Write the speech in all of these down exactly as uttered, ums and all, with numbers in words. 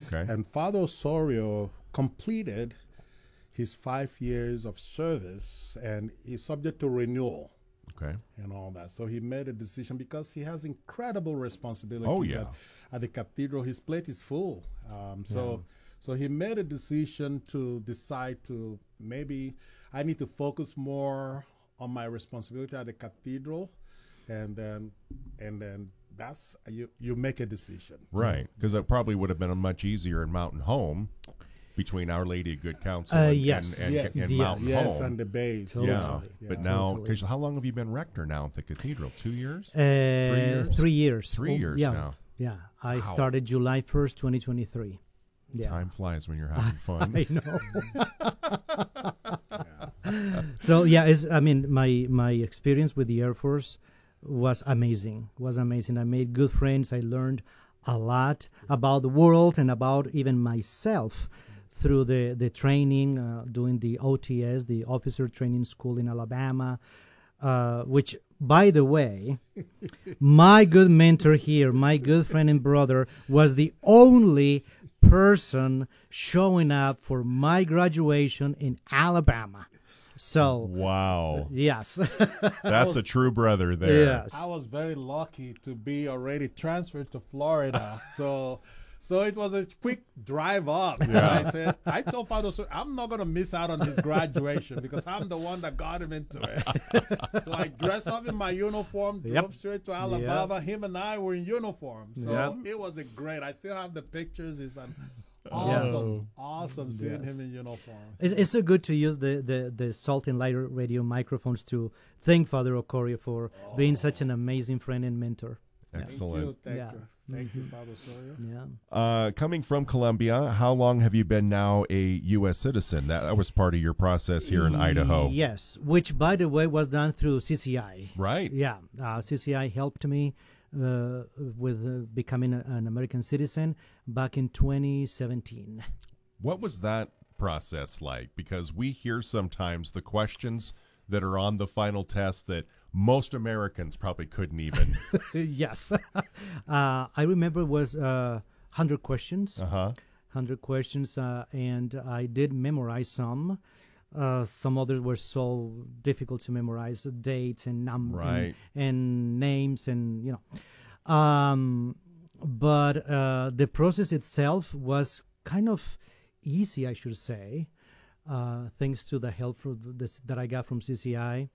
Okay. And Father Osorio completed his five years of service, and he's subject to renewal. Okay. And all that. So he made a decision because he has incredible responsibilities Oh, yeah. at, at the cathedral. His plate is full. Um, so, yeah. so he made a decision to decide to maybe I need to focus more on my responsibility at the cathedral, and then and then that's you you make a decision. Right, because it probably would have been a much easier in Mountain Home. Between Our Lady of Good Counsel uh, and, yes. and, and, yes. and yes. Mountain yes, Home. and the base. Totally. Yeah. yeah. But now, Totally. because how long have you been rector now at the cathedral? Two years? Uh, Three years? Three years. Three Oh, years yeah. now. Yeah. I Wow. started July first, twenty twenty-three. Yeah. Time flies when you're having fun. I know. yeah. So yeah, it's, I mean, my my experience with the Air Force was amazing. Was amazing. I made good friends. I learned a lot about the world and about even myself through the the training, uh, doing the O T S, the Officer Training School in Alabama, uh, which, by the way, my good mentor here, my good friend and brother, was the only person showing up for my graduation in Alabama. So, wow. yes. That's a true brother there. Yes. I was very lucky to be already transferred to Florida. so so it was a quick drive up. Yeah. I said, I told Father, so I'm not going to miss out on his graduation because I'm the one that got him into it. So I dressed up in my uniform, drove Yep. straight to Alabama. Yep. Him and I were in uniform. So Yep. it was a great. I still have the pictures. It's an awesome, Yeah. awesome seeing Yes. him in uniform. It's, it's so good to use the, the, the Salt and Light radio microphones to thank Father Ocorio for oh. being such an amazing friend and mentor. Excellent. Thank you. Thank yeah. you. Thank you, Father Osorio. Yeah. Uh, coming from Colombia, how long have you been now a U S citizen? That, that was part of your process here in Idaho. Yes, which, by the way, was done through C C I. Right. Yeah, uh, C C I helped me uh, with uh, becoming a, an American citizen back in twenty seventeen. What was that process like? Because we hear sometimes the questions that are on the final test that most Americans probably couldn't even. Yes. uh, I remember it was uh, one hundred questions. Uh-huh. one hundred questions, uh, and I did memorize some. Uh, some others were so difficult to memorize, uh, dates and numbers right. and, and names and, you know. Um, but uh, the process itself was kind of easy, I should say. Uh, thanks to the help from this, that I got from C C I.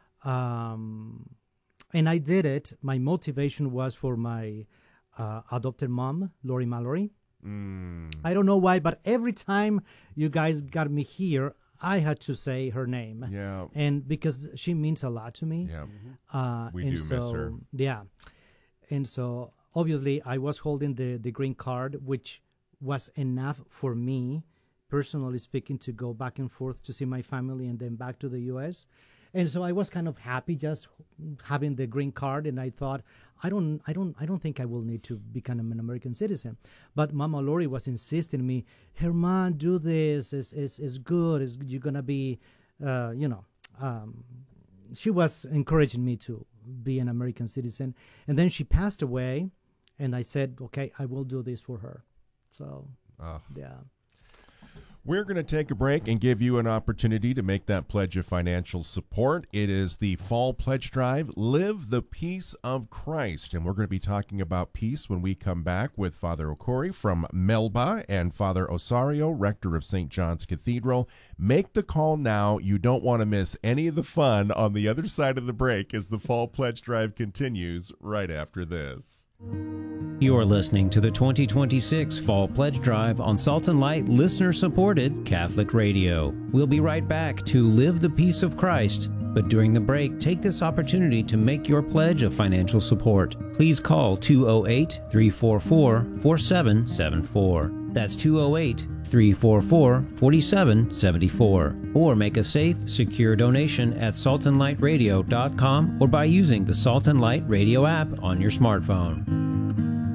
Um, and I did it. My motivation was for my uh, adopted mom, Lori Mallory. Mm. I don't know why, but every time you guys got me here, I had to say her name. Yeah. And because she means a lot to me. Yeah. Uh, we and do so, miss her. Yeah. And so, obviously, I was holding the, the green card, which was enough for me, personally speaking, to go back and forth to see my family and then back to the U S. And so I was kind of happy just having the green card, and I thought, I don't, I don't, I don't think I will need to become an American citizen. But Mama Lori was insisting me, Herman, do this. It's, it's, it's good. It's, you're gonna be, uh, you know. Um, she was encouraging me to be an American citizen, and then she passed away, and I said, okay, I will do this for her. So, oh. yeah. We're going to take a break and give you an opportunity to make that pledge of financial support. It is the Fall Pledge Drive, Live the Peace of Christ. And we're going to be talking about peace when we come back with Father Ocorio from Melba and Father Osorio, rector of Saint John's Cathedral. Make the call now. You don't want to miss any of the fun on the other side of the break as the Fall Pledge Drive continues right after this. You're listening to the twenty twenty-six Fall Pledge Drive on Salt and Light listener-supported Catholic Radio. We'll be right back to Live the Peace of Christ, but during the break, take this opportunity to make your pledge of financial support. Please call two oh eight, three four four, four seven seven four. That's two oh eight, three four four, four seven seven four. Or make a safe, secure donation at salt and light radio dot com or by using the Salt and Light Radio app on your smartphone.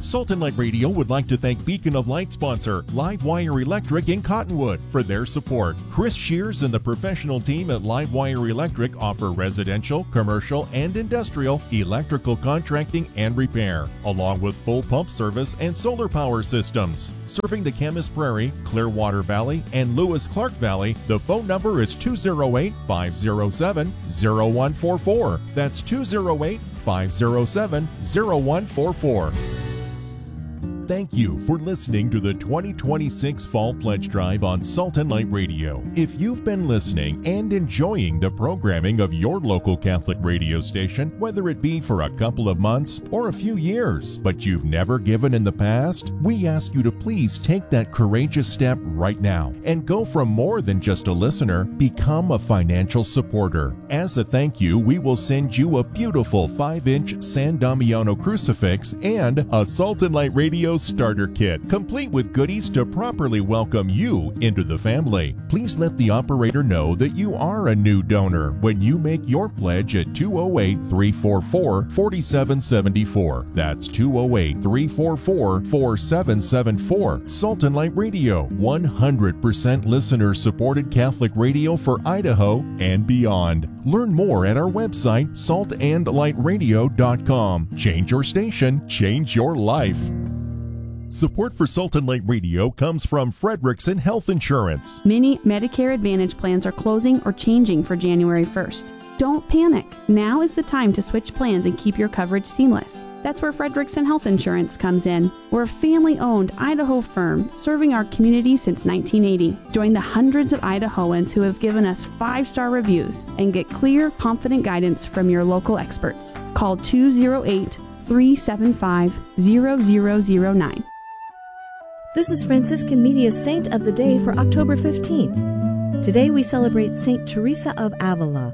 Salt and Light Radio would like to thank Beacon of Light sponsor Livewire Electric in Cottonwood for their support. Chris Shears and the professional team at Livewire Electric offer residential, commercial, and industrial electrical contracting and repair, along with full pump service and solar power systems. Serving the Camas Prairie, Clearwater Valley, and Lewis Clark Valley, the phone number is two oh eight, five oh seven, oh one four four. That's two oh eight, five oh seven, oh one four four. Thank you for listening to the twenty twenty-six Fall Pledge Drive on Salt and Light Radio. If you've been listening and enjoying the programming of your local Catholic radio station, whether it be for a couple of months or a few years, but you've never given in the past, we ask you to please take that courageous step right now and go from more than just a listener, become a financial supporter. As a thank you, we will send you a beautiful five inch San Damiano crucifix and a Salt and Light Radio starter kit, complete with goodies to properly welcome you into the family. Please let the operator know that you are a new donor when you make your pledge at two oh eight, three four four, four seven seven four. That's two oh eight, three four four, four seven seven four. Salt and Light Radio, one hundred percent listener-supported Catholic radio for Idaho and beyond. Learn more at our website, salt and light radio dot com. Change your station, change your life. Support for Salt and Light Radio comes from Frederickson Health Insurance. Many Medicare Advantage plans are closing or changing for January first. Don't panic. Now is the time to switch plans and keep your coverage seamless. That's where Frederickson Health Insurance comes in. We're a family-owned Idaho firm serving our community since nineteen eighty. Join the hundreds of Idahoans who have given us five-star reviews and get clear, confident guidance from your local experts. Call two oh eight, three seven five, zero zero zero nine. This is Franciscan Media's Saint of the Day for October fifteenth. Today we celebrate Saint Teresa of Avila.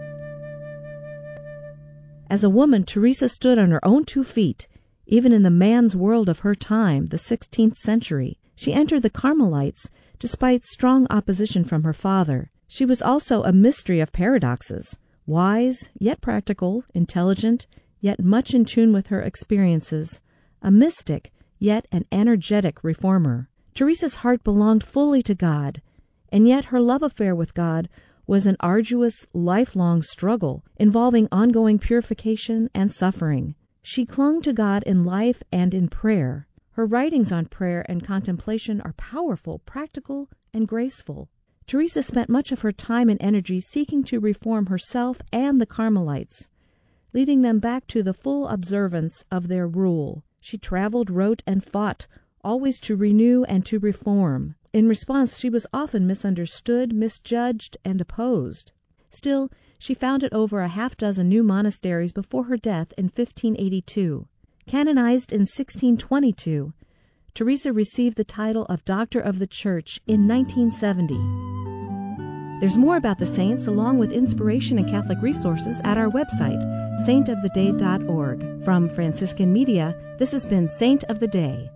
As a woman, Teresa stood on her own two feet, even in the man's world of her time, the sixteenth century. She entered the Carmelites despite strong opposition from her father. She was also a mystery of paradoxes, wise, yet practical, intelligent, yet much in tune with her experiences, a mystic, yet an energetic reformer. Teresa's heart belonged fully to God, and yet her love affair with God was an arduous, lifelong struggle involving ongoing purification and suffering. She clung to God in life and in prayer. Her writings on prayer and contemplation are powerful, practical, and graceful. Teresa spent much of her time and energy seeking to reform herself and the Carmelites, leading them back to the full observance of their rule. She traveled, wrote, and fought, always to renew and to reform. In response, she was often misunderstood, misjudged, and opposed. Still, she founded over a half dozen new monasteries before her death in fifteen eighty-two. Canonized in sixteen twenty-two, Teresa received the title of Doctor of the Church in nineteen seventy. There's more about the saints, along with inspiration and Catholic resources, at our website, saint of the day dot org. From Franciscan Media, this has been Saint of the Day.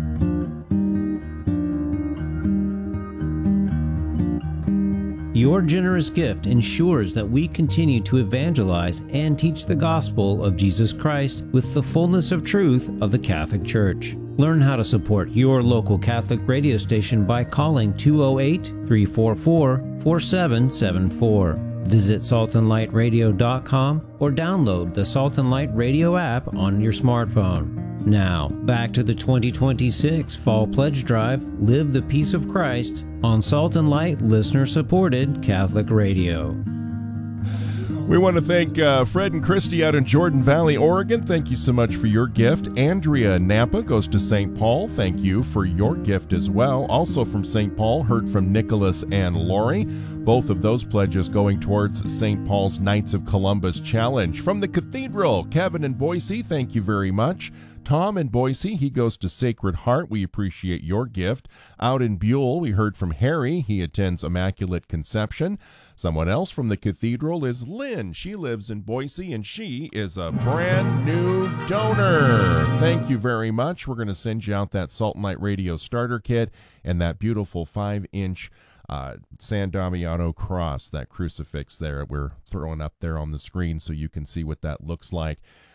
Your generous gift ensures that we continue to evangelize and teach the gospel of Jesus Christ with the fullness of truth of the Catholic Church. Learn how to support your local Catholic radio station by calling two oh eight, three four four, four seven seven four. Visit salt and light radio dot com or download the Salt and Light Radio app on your smartphone. Now, back to the twenty twenty-six Fall Pledge Drive, Live the Peace of Christ, on Salt and Light listener-supported Catholic Radio. We want to thank uh, Fred and Christy out in Jordan Valley, Oregon. Thank you so much for your gift. Andrea Napa goes to Saint Paul. Thank you for your gift as well. Also from Saint Paul, heard from Nicholas and Lori. Both of those pledges going towards Saint Paul's Knights of Columbus Challenge. From the Cathedral, Kevin and Boise, thank you very much. Tom in Boise, he goes to Sacred Heart. We appreciate your gift. Out in Buell, we heard from Harry. He attends Immaculate Conception. Someone else from the Cathedral is Lynn. She lives in Boise, and she is a brand new donor. Thank you very much. We're going to send you out that Salt and Light Radio starter kit and that beautiful five-inch uh, San Damiano cross, that crucifix there we're throwing up there on the screen so you can see what that looks like.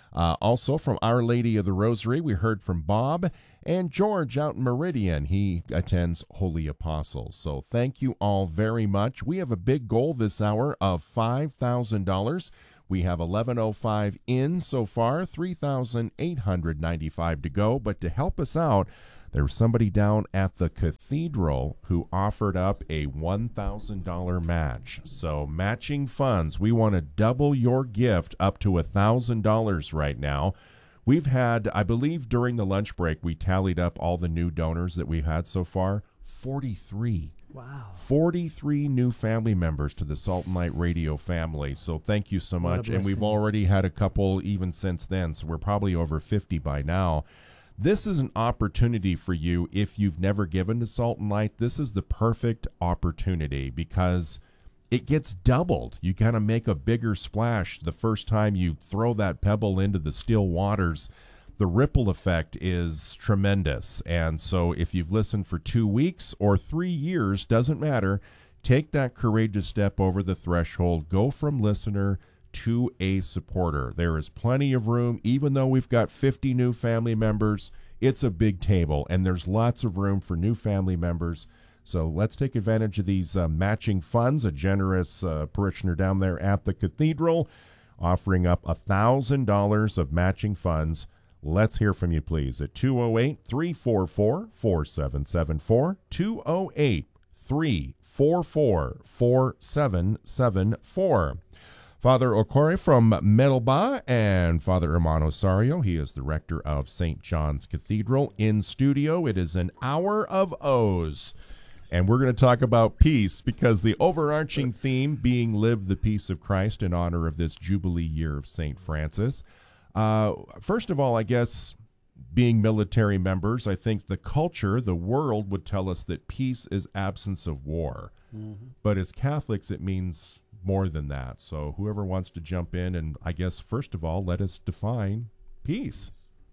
Uh, also from Our Lady of the Rosary, we heard from Bob and George out in Meridian. He attends Holy Apostles. So thank you all very much. We have a big goal this hour of five thousand dollars. We have eleven oh five in so far, three thousand eight hundred ninety-five to go. But to help us out, there's somebody down at the cathedral who offered up a one thousand dollars match. So matching funds, we want to double your gift up to one thousand dollars right now. We've had, I believe during the lunch break, we tallied up all the new donors that we've had so far, forty-three. Wow. forty-three new family members to the Salt and Light Radio family. So thank you so What a much. And we've blessing. already had a couple even since then, so we're probably over fifty by now. This is an opportunity for you if you've never given to Salt and Light. This is the perfect opportunity because it gets doubled. You kind of make a bigger splash the first time you throw that pebble into the still waters. The ripple effect is tremendous. And so if you've listened for two weeks or three years, doesn't matter, take that courageous step over the threshold. Go from listener to a supporter. There is plenty of room. Even though we've got fifty new family members, it's a big table, and there's lots of room for new family members. So let's take advantage of these uh, matching funds. A generous uh, parishioner down there at the cathedral offering up one thousand dollars of matching funds. Let's hear from you, please, at two oh eight, three four four, four seven seven four, two oh eight, three four four, four seven seven four. Father Okore from Melba and Father Hermano Sario, he is the rector of Saint John's Cathedral, in studio. It is an hour of O's, and we're going to talk about peace because the overarching theme being Live the Peace of Christ in honor of this Jubilee year of Saint Francis. Uh, first of all, I guess, being military members, I think the culture, the world would tell us that peace is absence of war. Mm-hmm. But as Catholics, it means more than that. So whoever wants to jump in and, I guess, first of all, let us define peace.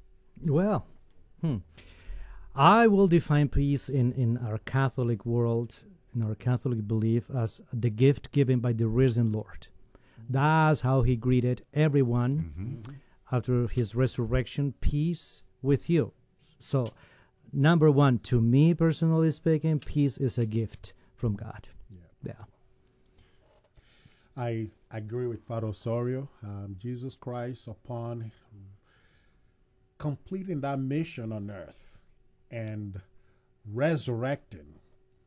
Well, hmm. I will define peace in, in our Catholic world, in our Catholic belief, as the gift given by the risen Lord. That's how he greeted everyone mm-hmm. after his resurrection, peace with you. So, number one, to me, personally speaking, peace is a gift from God. Yeah. yeah. I agree with Father Osorio. Um, Jesus Christ, upon completing that mission on earth and resurrecting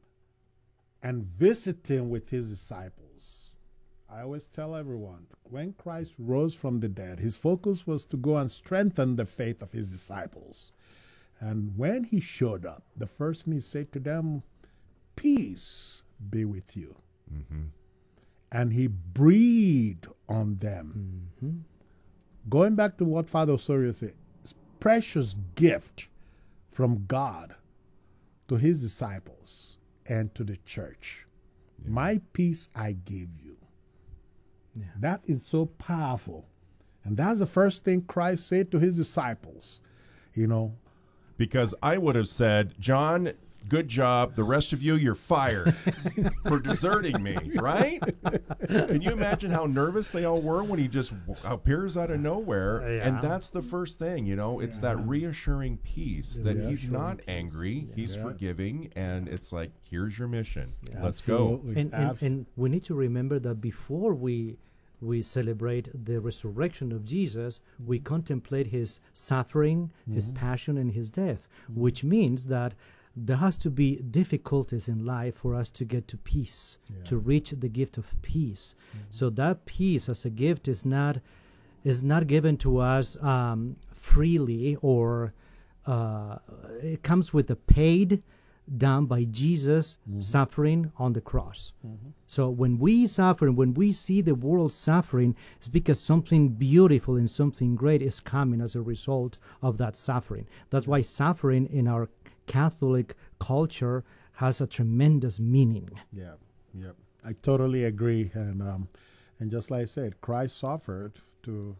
and visiting with his disciples, I always tell everyone, when Christ rose from the dead, his focus was to go and strengthen the faith of his disciples. And when he showed up, the first thing he said to them, peace be with you. Mm-hmm. And he breathed on them. Mm-hmm. Going back to what Father Osorio said, it's a precious gift from God to his disciples and to the church. Yeah. My peace I give you. Yeah. That is so powerful. And that's the first thing Christ said to his disciples, you know. Because I would have said, John, good job. The rest of you, you're fired for deserting me, right? Can you imagine how nervous they all were when he just appears out of nowhere? Yeah. And that's the first thing, you know, it's yeah. that reassuring peace the that reassuring he's not peace. angry, yeah. he's yeah. forgiving, and it's like, here's your mission. Yeah, Let's absolutely. go. And, and, and we need to remember that before we we celebrate the resurrection of Jesus, we contemplate his suffering, mm-hmm. his passion, and his death, mm-hmm. which means that there has to be difficulties in life for us to get to peace, yeah. to reach the gift of peace. Mm-hmm. So that peace as a gift is not is not given to us um, freely, or uh, it comes with a paid down by Jesus mm-hmm. suffering on the cross. Mm-hmm. So when we suffer, when we see the world suffering, it's because something beautiful and something great is coming as a result of that suffering. That's why suffering in our Catholic culture has a tremendous meaning. Yeah, yeah, I totally agree. And um, and just like I said, Christ suffered to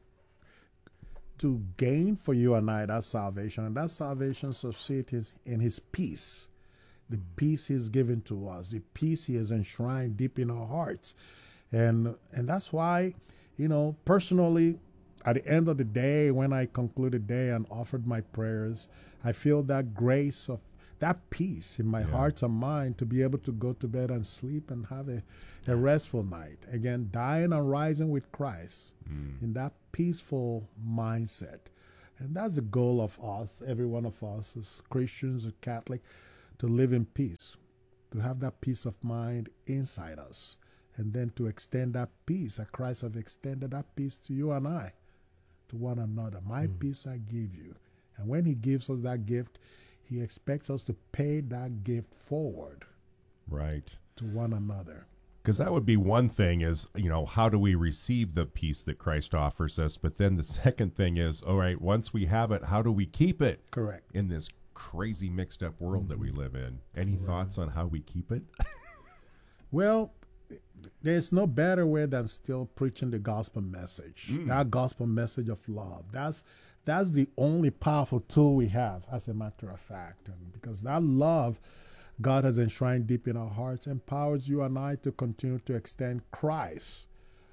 to gain for you and I that salvation, and that salvation subsists in his peace. The peace he's given to us, the peace he has enshrined deep in our hearts. And and that's why, you know, personally, at the end of the day, when I concluded the day and offered my prayers, I feel that grace of that peace in my Yeah. heart and mind to be able to go to bed and sleep and have a, a restful night. Again, dying and rising with Christ Mm. in that peaceful mindset. And that's the goal of us, every one of us as Christians or Catholic, to live in peace, to have that peace of mind inside us, and then to extend that peace that Christ has extended that peace to you and I, to one another. My Mm. peace I give you. And when he gives us that gift, he expects us to pay that gift forward Right. to one another. Because that would be one thing is, you know, how do we receive the peace that Christ offers us? But then the second thing is, all right, once we have it, how do we keep it Correct. in this crazy mixed up world that we live in? Any thoughts on how we keep it? Well, there's no better way than still preaching the gospel message. That gospel message of love. That's that's the only powerful tool we have, as a matter of fact. And because that love God has enshrined deep in our hearts empowers you and I to continue to extend Christ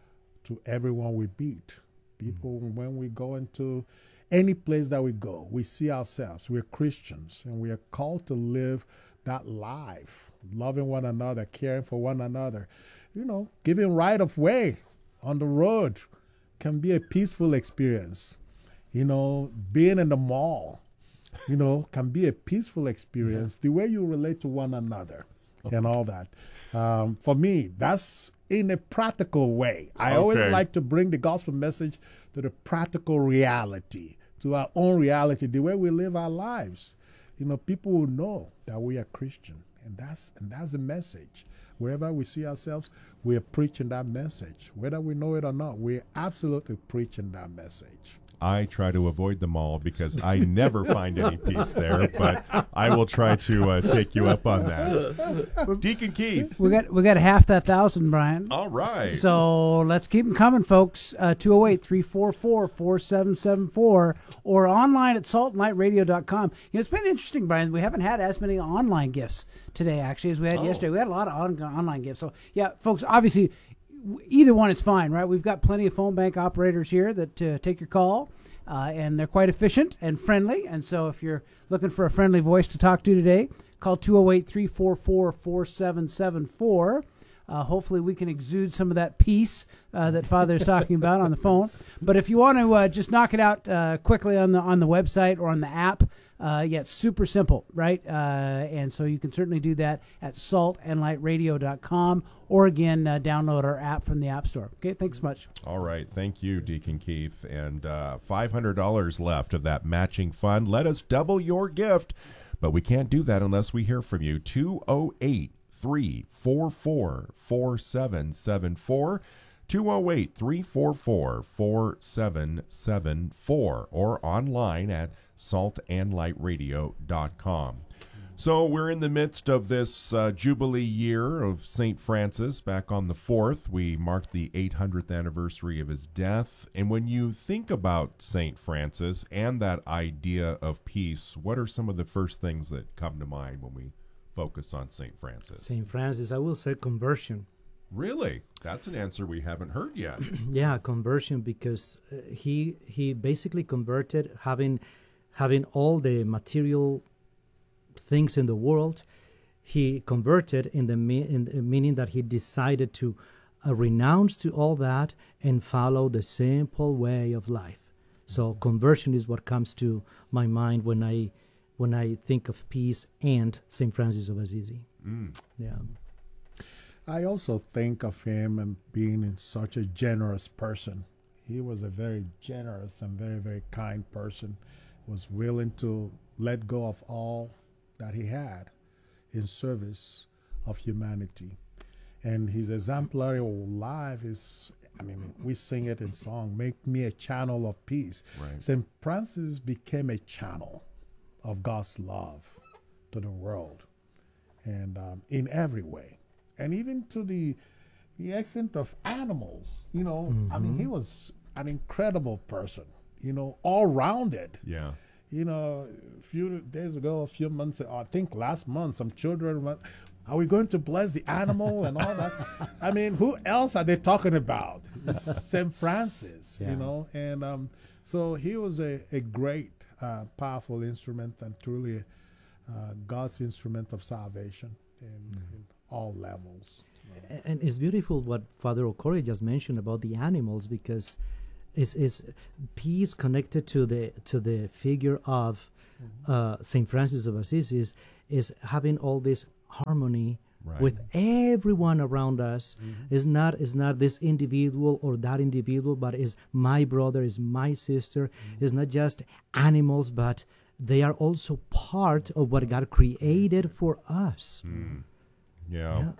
to everyone we meet. People, when we go into any place that we go, we see ourselves. We're Christians, and we are called to live that life, loving one another, caring for one another. You know, giving right of way on the road can be a peaceful experience. You know, being in the mall, you know, can be a peaceful experience. The way you relate to one another and all that. Um, for me, that's in a practical way. I Okay. always like to bring the gospel message to the practical reality, to our own reality, the way we live our lives. You know, people will know that we are Christian, and that's and that's the message. Wherever we see ourselves, we are preaching that message. Whether we know it or not, we're absolutely preaching that message. I try to avoid them all because I never find any peace there, but I will try to uh, take you up on that. Deacon Keith. We got we got half that thousand, Brian. All right. So let's keep them coming, folks. Uh, two oh eight, three four four, four seven seven four or online at salt and light radio dot com. You know, it's been interesting, Brian. We haven't had as many online gifts today, actually, as we had Oh. yesterday. We had a lot of on- online gifts. So, yeah, folks, obviously, w- either one is fine, right? We've got plenty of phone bank operators here that uh, take your call. Uh, and they're quite efficient and friendly. And so if you're looking for a friendly voice to talk to today, call two oh eight, three four four, four seven seven four. Uh, hopefully we can exude some of that peace uh, that Father is talking about on the phone. But if you want to uh, just knock it out uh, quickly on the on the website or on the app, uh, yeah, it's super simple, right? Uh, and so you can certainly do that at salt and light radio dot com or, again, uh, download our app from the App Store. Okay, thanks much. All right. Thank you, Deacon Keith. And uh, five hundred dollars left of that matching fund. Let us double your gift. But we can't do that unless we hear from you. two oh eight, three four four, four seven seven four. two oh eight, three four four, four seven seven four. Or online at salt and light radio dot com. So we're in the midst of this uh, Jubilee year of Saint Francis. Back on the fourth, we marked the eight hundredth anniversary of his death. And when you think about Saint Francis and that idea of peace, what are some of the first things that come to mind when we focus on Saint Francis? Saint Francis, I will say conversion. Really? That's an answer we haven't heard yet. Yeah, conversion, because uh, he he basically converted, having having all the material things in the world. He converted in the, me- in the meaning that he decided to uh, renounce to all that and follow the simple way of life. So conversion is what comes to my mind when I when I think of peace and Saint Francis of Assisi. Mm. Yeah. I also think of him and being such a generous person. He was a very generous and very, very kind person. Was willing to let go of all that he had in service of humanity. And his exemplary life is, I mean, we sing it in song, make me a channel of peace. Right. Saint Francis became a channel of God's love to the world, and um, in every way. And even to the the extent of animals, you know, mm-hmm. I mean, he was an incredible person, you know, all-rounded. Yeah. You know, a few days ago, a few months ago, I think last month, some children went, Are we going to bless the animal and all that? I mean, who else are they talking about? It's Saint Francis, Yeah. you know. And um, so he was a, a great, uh, powerful instrument and truly uh, God's instrument of salvation in, mm-hmm. in all levels. And it's beautiful what Father Okore just mentioned about the animals, because it's, it's peace connected to the to the figure of uh, Saint Francis of Assisi is, is having all this harmony right. with everyone around us. Mm-hmm. It's not it's not this individual or that individual, but is my brother, is my sister. Mm-hmm. It's not just animals, but they are also part of what God created for us. Mm. Yeah. yeah.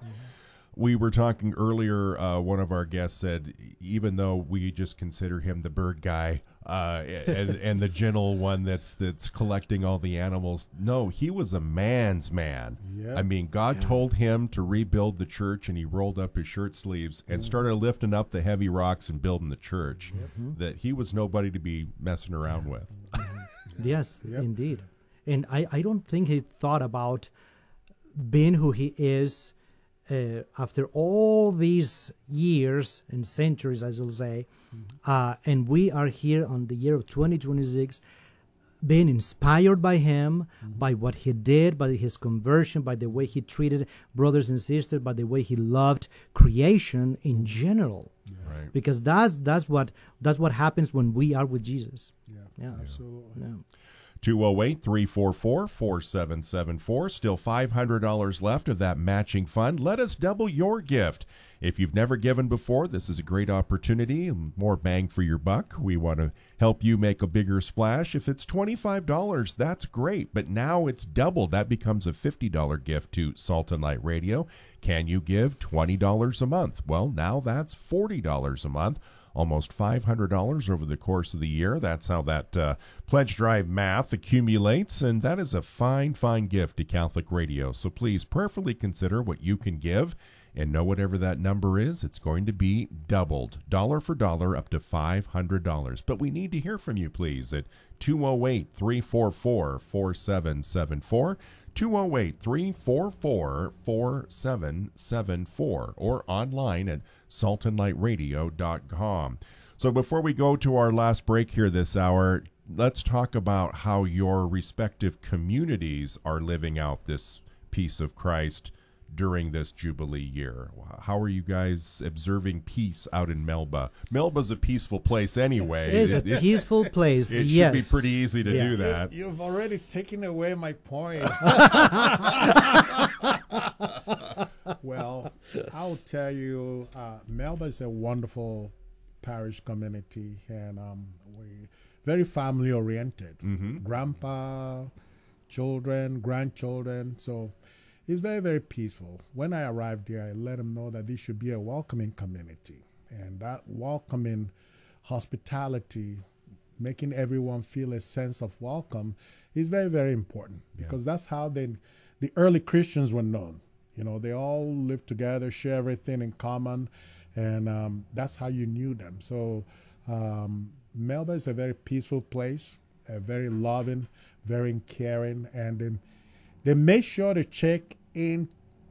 We were talking earlier, uh, one of our guests said, even though we just consider him the bird guy uh, and, and the gentle one that's that's collecting all the animals, no, he was a man's man. Yep. I mean, God yeah. told him to rebuild the church, and he rolled up his shirt sleeves and mm-hmm. started lifting up the heavy rocks and building the church. Mm-hmm. That he was nobody to be messing around with. Yes, yep. indeed. And I, I don't think he thought about being who he is Uh, after all these years and centuries, I will say, mm-hmm. uh, and we are here on the year of twenty twenty-six, being inspired by him, mm-hmm. by what he did, by his conversion, by the way he treated brothers and sisters, by the way he loved creation in general. Yeah. Right. Because that's that's what that's what happens when we are with Jesus. Yeah, yeah. absolutely. Yeah. two oh eight, three four four, four seven seven four. Still five hundred dollars left of that matching fund. Let us double your gift. If you've never given before, this is a great opportunity. More bang for your buck. We want to help you make a bigger splash. If it's twenty-five dollars, that's great. But now it's doubled. That becomes a fifty dollars gift to Salt and Light Radio. Can you give twenty dollars a month? Well, now that's forty dollars a month. Almost five hundred dollars over the course of the year. That's how that uh, pledge drive math accumulates, and that is a fine, fine gift to Catholic Radio. So please prayerfully consider what you can give, and know whatever that number is, it's going to be doubled, dollar for dollar, up to five hundred dollars. But we need to hear from you, please, at two oh eight, three four four, four seven seven four, two oh eight, three four four, four seven seven four, or online at salt and light radio dot com. So before we go to our last break here this hour, let's talk about how your respective communities are living out this peace of Christ during this Jubilee year. How are you guys observing peace out in Melba? Melba's a peaceful place anyway. It is a it, peaceful place, it yes. should be pretty easy to yeah. do that. You, you've already taken away my point. Well, I'll tell you, uh, Melba is a wonderful parish community, and um, we very family oriented. Mm-hmm. Grandpa, children, grandchildren, so it's very, very peaceful. When I arrived here, I let them know that this should be a welcoming community, and that welcoming hospitality, making everyone feel a sense of welcome, is very, very important, because yeah. that's how they, the early Christians were known. You know, they all lived together, share everything in common, and um, that's how you knew them. So um, Melba is a very peaceful place, a very loving, very caring, and um, they make sure to check in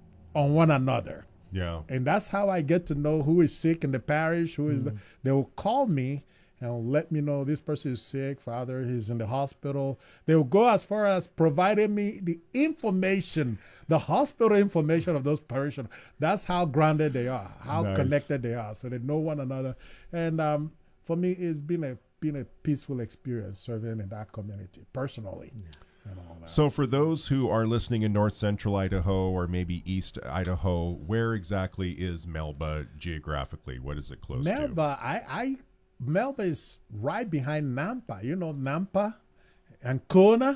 on one another. Yeah. And that's how I get to know who is sick in the parish, who is mm-hmm. the, they will call me and let me know this person is sick, Father, he's in the hospital. They will go as far as providing me the information, the hospital information of those parishioners. That's how grounded they are, how nice. Connected they are, so they know one another. And um, for me, it's been a been a peaceful experience serving in that community, personally. Yeah. And all that. So for those who are listening in north central Idaho or maybe east Idaho, where exactly is Melba geographically? What is it close Melba, to? Melba, I, I Melba is right behind Nampa. You know Nampa and Kona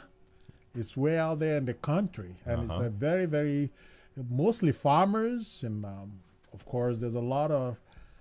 is way out there in the country. And uh-huh. it's a very, very, mostly farmers. And, um, of course, there's a lot of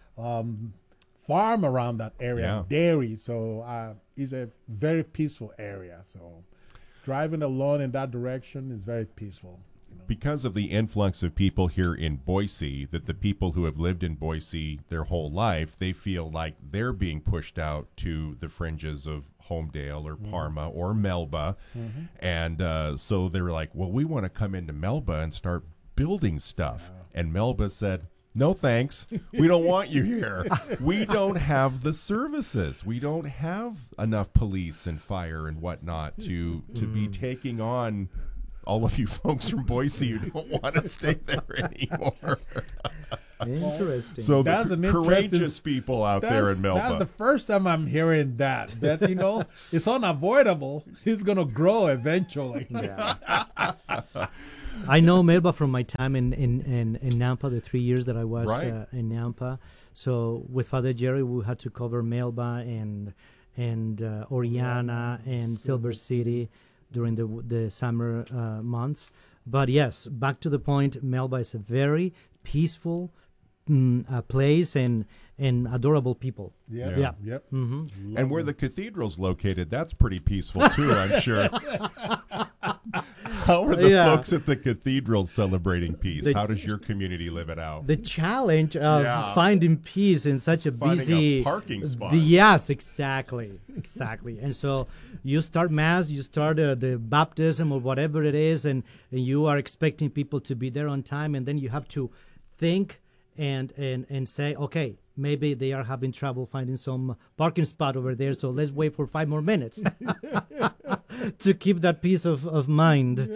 um, farm around that area, yeah. dairy. So uh, it's a very peaceful area. So driving along in that direction is very peaceful. Because of the influx of people here in Boise, that the people who have lived in Boise their whole life, they feel like they're being pushed out to the fringes of Homedale or mm-hmm. Parma or Melba. Mm-hmm. And uh, so they're like, well, we want to come into Melba and start building stuff. And Melba said, no, thanks. We don't want you here. We don't have the services. We don't have enough police and fire and whatnot to to be taking on all of you folks from Boise who don't want to stay there anymore. Interesting. So That's the an courageous interesting- people out That's, there in Melba. that's the first time I'm hearing that. That, you know, it's unavoidable. He's going to grow eventually. Yeah. I know Melba from my time in, in, in, in Nampa, the three years that I was Right. uh, in Nampa. So with Father Jerry, we had to cover Melba and and uh, Oriana and Silver City during the the summer uh, months. But yes, back to the point, Melba is a very peaceful mm, uh, place and and adorable people. Yep. Yeah. Yep. Mm-hmm. And where the cathedral's located, that's pretty peaceful too, I'm sure. How are the Yeah. folks at the cathedral celebrating peace? The- How does your community live it out? The challenge of Yeah. finding peace in such a Finding busy a parking spot. The- yes, exactly, exactly. And so you start mass, you start uh, the baptism or whatever it is, and, and you are expecting people to be there on time, and then you have to think and and and say, okay, maybe they are having trouble finding some parking spot over there, so let's wait for five more minutes to keep that peace of, of mind.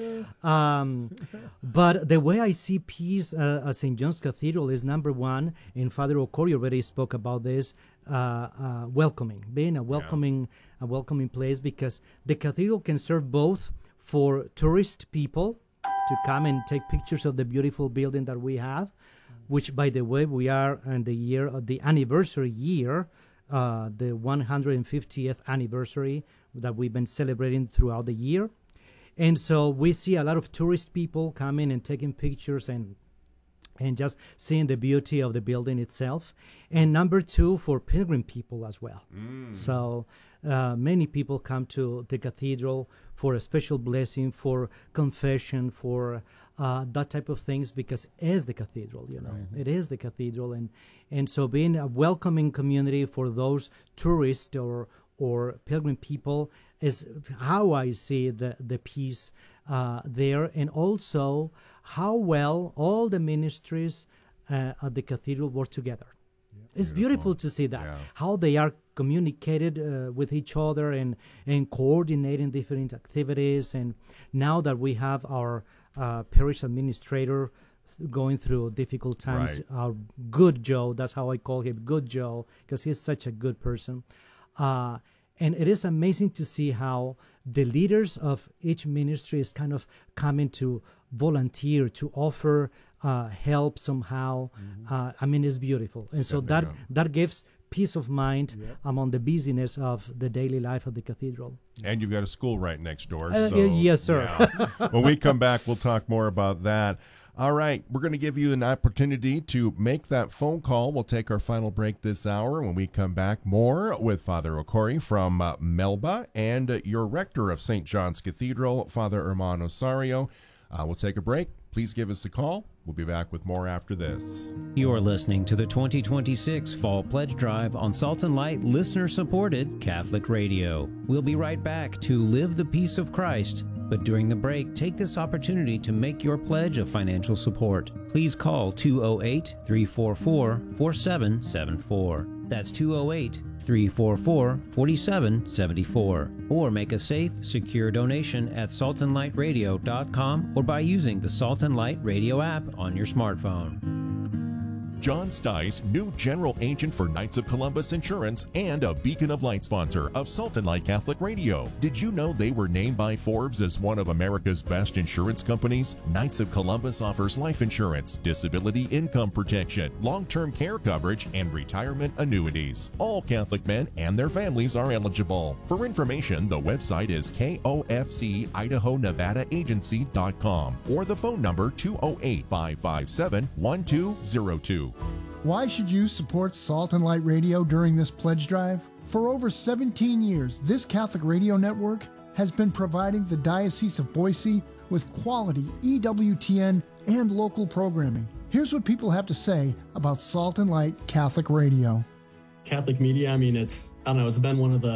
Um, but the way I see peace uh, at Saint John's Cathedral is, number one, and Father Okori already spoke about this, uh, uh, welcoming, being a welcoming, a welcoming place, because the cathedral can serve both for tourist people to come and take pictures of the beautiful building that we have, which, by the way, we are in the year of the anniversary year, uh, the one hundred fiftieth anniversary that we've been celebrating throughout the year. And so we see a lot of tourist people coming and taking pictures and and just seeing the beauty of the building itself. And number two, for pilgrim people as well. Mm. So uh, many people come to the cathedral for a special blessing, for confession, for uh, that type of things, because it is the cathedral, you know. It is the cathedral. And, and so being a welcoming community for those tourists or or pilgrim people is how I see the, the peace uh, there, and also how well all the ministries uh, at the cathedral work together. It's beautiful to see that, Yeah. how they are communicated uh, with each other and, and coordinating different activities. And now that we have our uh, parish administrator th- going through difficult times, Right. our good Joe, that's how I call him, good Joe, because he's such a good person. Uh, and it is amazing to see how the leaders of each ministry is kind of coming to volunteer, to offer uh, help somehow. Mm-hmm. Uh, I mean, it's beautiful. And so that, up. that gives peace of mind Yep. among the busyness of the daily life of the cathedral. And you've got a school right next door. Uh, so, y- yes, sir. yeah. When we come back, we'll talk more about that. All right, we're going to give you an opportunity to make that phone call. We'll take our final break this hour. When we come back, more with Father Okori from uh, Melba and uh, your rector of Saint John's Cathedral, Father Herman Osario. Uh, we'll take a break. Please give us a call. We'll be back with more after this. You're listening to the twenty twenty-six Fall Pledge Drive on Salt and Light listener-supported Catholic Radio. We'll be right back to Live the Peace of Christ. But during the break, take this opportunity to make your pledge of financial support. Please call two oh eight, three four four, four seven seven four. That's two oh eight, three four four, four seven seven four. Or make a safe, secure donation at salt and light radio dot com or by using the Salt and Light Radio app on your smartphone. John Stice, new general agent for Knights of Columbus Insurance and a Beacon of Light sponsor of Salt and Light Catholic Radio. Did you know they were named by Forbes as one of America's best insurance companies? Knights of Columbus offers life insurance, disability income protection, long-term care coverage, and retirement annuities. All Catholic men and their families are eligible. For information, the website is K O F C Idaho Nevada Agency dot com or the phone number two oh eight, five five seven, one two oh two. Why should you support Salt and Light Radio during this pledge drive? For over seventeen years, this Catholic radio network has been providing the Diocese of Boise with quality E W T N and local programming. Here's what people have to say about Salt and Light Catholic Radio. Catholic media, I mean, it's, I don't know, it's been one of the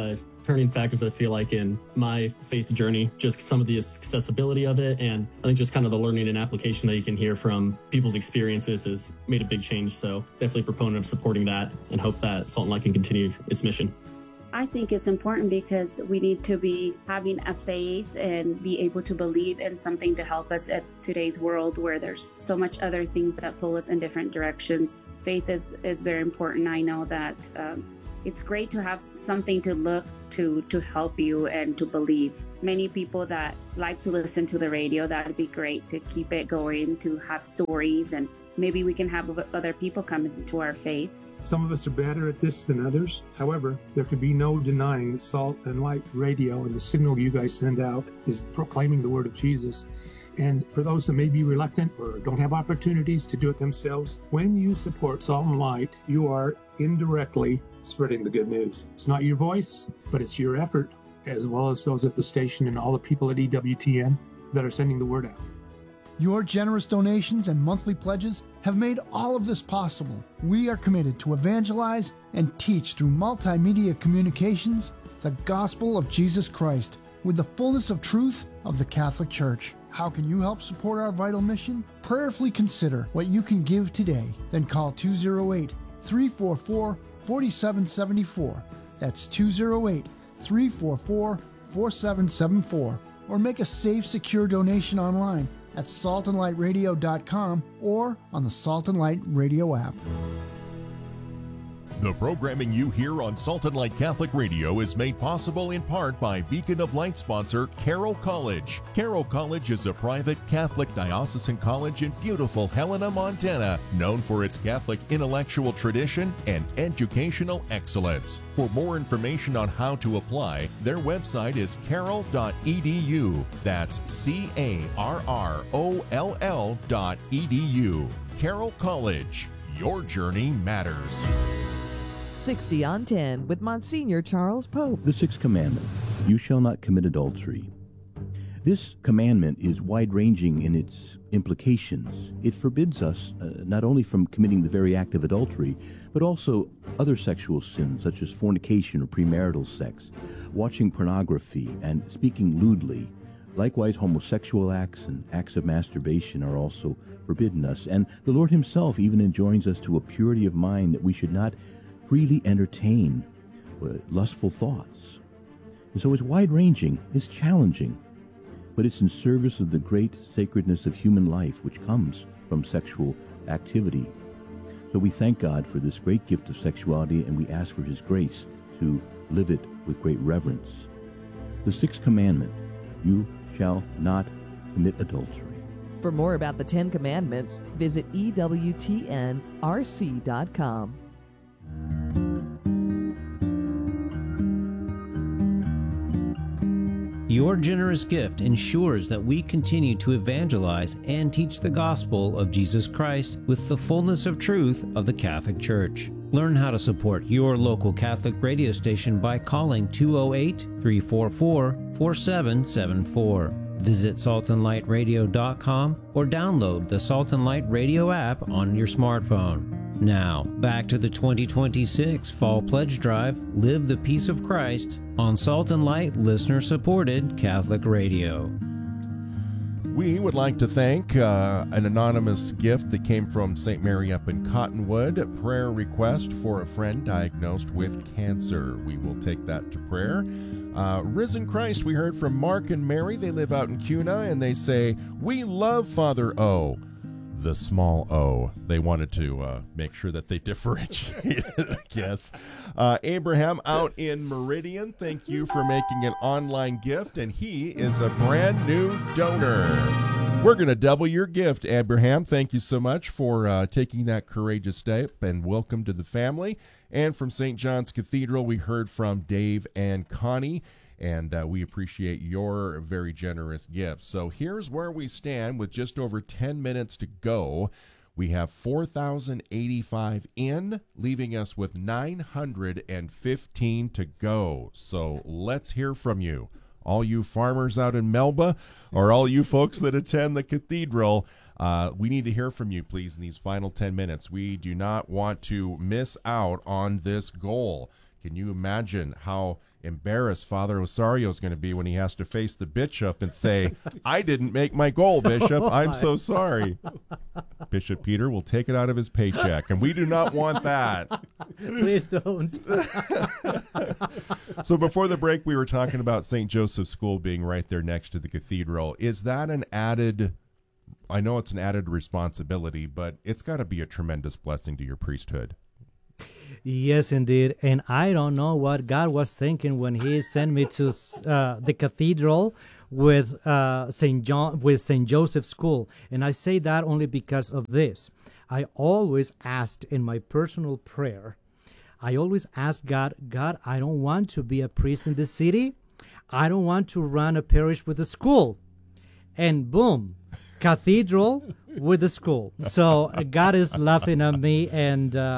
turning factors, I feel like, in my faith journey, just some of the accessibility of it. And I think just kind of the learning and application that you can hear from people's experiences has made a big change. So definitely a proponent of supporting that and hope that Salt and Light can continue its mission. I think it's important because we need to be having a faith and be able to believe in something to help us at today's world where there's so much other things that pull us in different directions. Faith is, is very important. I know that um, it's great to have something to look to to help you and to believe. Many people that like to listen to the radio, that would be great to keep it going, to have stories, and maybe we can have other people come into our faith. Some of us are better at this than others. However, there can be no denying that Salt and Light Radio and the signal you guys send out is proclaiming the word of Jesus. And for those that may be reluctant or don't have opportunities to do it themselves, when you support Salt and Light, you are indirectly spreading the good news. It's not your voice, but it's your effort, as well as those at the station and all the people at E W T N that are sending the word out. Your generous donations and monthly pledges have made all of this possible. We are committed to evangelize and teach through multimedia communications the gospel of Jesus Christ with the fullness of truth of the Catholic Church. How can you help support our vital mission? Prayerfully consider what you can give today. Then call two oh eight, three four four, four seven seven four. That's two oh eight, three four four, four seven seven four. Or make a safe, secure donation online at salt and light radio dot com or on the Salt and Light Radio app. The programming you hear on Salt and Light Catholic Radio is made possible in part by Beacon of Light sponsor Carroll College. Carroll College is a private Catholic diocesan college in beautiful Helena, Montana, known for its Catholic intellectual tradition and educational excellence. For more information on how to apply, their website is carroll dot e d u. That's C A R R O L L dot E D U. Carroll College. Your journey matters. sixty on ten with Monsignor Charles Pope. The sixth commandment, you shall not commit adultery. This commandment is wide-ranging in its implications. It forbids us uh, not only from committing the very act of adultery, but also other sexual sins such as fornication or premarital sex, watching pornography, and speaking lewdly. Likewise, homosexual acts and acts of masturbation are also forbidden us. And the Lord himself even enjoins us to a purity of mind, that we should not freely entertain uh, lustful thoughts. And so it's wide-ranging, it's challenging, but it's in service of the great sacredness of human life which comes from sexual activity. So we thank God for this great gift of sexuality, and we ask for his grace to live it with great reverence. The sixth commandment, you shall not commit adultery. For more about the Ten Commandments, visit E W T N R C dot com. Your generous gift ensures that we continue to evangelize and teach the gospel of Jesus Christ with the fullness of truth of the Catholic Church. Learn how to support your local Catholic radio station by calling two oh eight, three four four, four seven seven four. Visit salt and light radio dot com or download the Salt and Light Radio app on your smartphone. Now, back to the twenty twenty-six Fall Pledge Drive, Live the Peace of Christ, on Salt and Light listener-supported Catholic Radio. We would like to thank uh, an anonymous gift that came from Saint Mary up in Cottonwood, a prayer request for a friend diagnosed with cancer. We will take that to prayer. Uh, Risen Christ, we heard from Mark and Mary. They live out in Cuna, and they say, we love Father O. The small O. They wanted to uh, make sure that they differentiated, I guess. Uh, Abraham out in Meridian, thank you for making an online gift, and he is a brand new donor. We're going to double your gift, Abraham. Thank you so much for uh, taking that courageous step, and welcome to the family. And from Saint John's Cathedral, we heard from Dave and Connie. And uh, we appreciate your very generous gifts. So here's where we stand with just over ten minutes to go. We have four thousand eighty-five in, leaving us with nine hundred fifteen to go. So let's hear from you. All you farmers out in Melba, or all you folks that attend the cathedral, uh, we need to hear from you, please, in these final ten minutes. We do not want to miss out on this goal. Can you imagine how embarrassed Father Osario is going to be when he has to face the bishop and say, I didn't make my goal, Bishop. I'm so sorry. Bishop Peter will take it out of his paycheck, and we do not want that. Please don't. So before the break, we were talking about Saint Joseph's School being right there next to the cathedral. Is that an added, I know it's an added responsibility, but it's got to be a tremendous blessing to your priesthood. Yes, indeed. And I don't know what God was thinking when he sent me to uh, the cathedral with uh, Saint John, with Saint Joseph's School. And I say that only because of this. I always asked in my personal prayer, I always asked God, God, I don't want to be a priest in this city. I don't want to run a parish with a school. And boom, cathedral with the school. So uh, God is laughing at me, and uh,